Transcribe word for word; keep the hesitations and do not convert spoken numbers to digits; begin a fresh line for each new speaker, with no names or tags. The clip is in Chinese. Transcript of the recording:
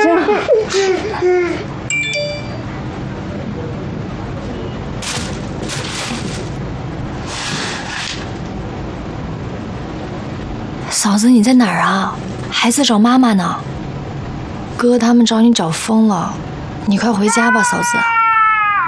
真好。
嫂子，你在哪儿啊？孩子找妈妈呢。哥他们找你找疯了，你快回家吧，嫂子。